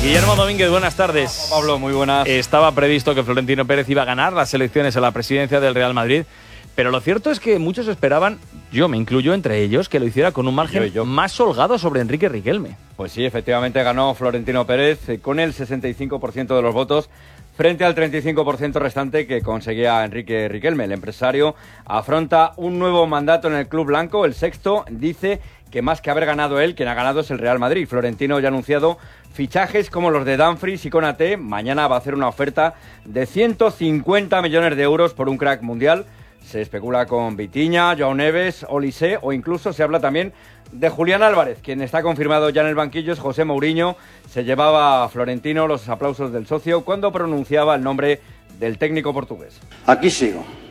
Guillermo Domínguez, buenas tardes. Pablo, muy buenas. Estaba previsto que Florentino Pérez iba a ganar las elecciones a la presidencia del Real Madrid, pero lo cierto es que muchos esperaban, yo me incluyo entre ellos, que lo hiciera con un margen más holgado sobre Enrique Riquelme. Pues sí, efectivamente ganó Florentino Pérez con el 65% de los votos frente al 35% restante que conseguía Enrique Riquelme. El empresario afronta un nuevo mandato en el club blanco, el sexto. Dice que más que haber ganado él, quien ha ganado es el Real Madrid. Florentino ya ha anunciado fichajes como los de Dumfries y Konaté. Mañana va a hacer una oferta de 150 millones de euros por un crack mundial. Se especula con Vitinha, Joao Neves, Olise o incluso se habla también de Julián Álvarez. Quien está confirmado ya en el banquillo es José Mourinho. Se llevaba a Florentino los aplausos del socio cuando pronunciaba el nombre del técnico portugués. Aquí sigo.